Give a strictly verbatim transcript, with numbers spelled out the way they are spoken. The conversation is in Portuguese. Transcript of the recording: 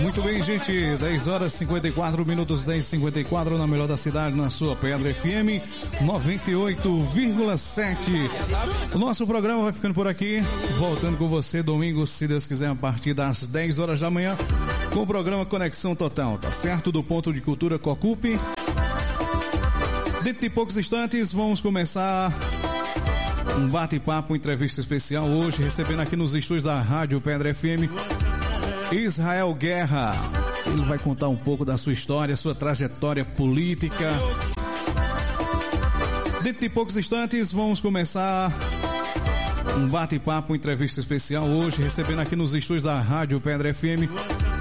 Muito bem, gente, dez horas e cinquenta e quatro minutos, dez e cinquenta e quatro na melhor da cidade, na sua Pedra F M noventa e oito vírgula sete. O nosso programa vai ficando por aqui, voltando com você domingo, se Deus quiser, a partir das dez horas da manhã, com o programa Conexão Total, tá certo? Do Ponto de Cultura Cocupe. Dentro de poucos instantes, vamos começar um bate-papo, entrevista especial hoje, recebendo aqui nos estúdios da Rádio Pedra F M, Israel Guerra. Ele vai contar um pouco da sua história, sua trajetória política. Dentro de poucos instantes, vamos começar um bate-papo, entrevista especial hoje, recebendo aqui nos estúdios da Rádio Pedra F M,